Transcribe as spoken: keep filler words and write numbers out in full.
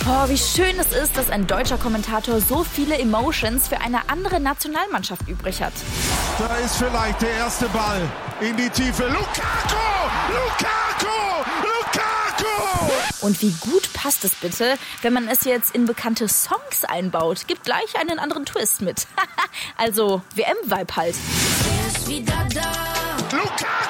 Oh, wie schön es ist, dass ein deutscher Kommentator so viele Emotions für eine andere Nationalmannschaft übrig hat. Da ist vielleicht der erste Ball in die Tiefe. Lukaku! Lukaku! Lukaku! Und wie gut passt es bitte, wenn man es jetzt in bekannte Songs einbaut? Gibt gleich einen anderen Twist mit. Also W M-Vibe halt. Lukaku!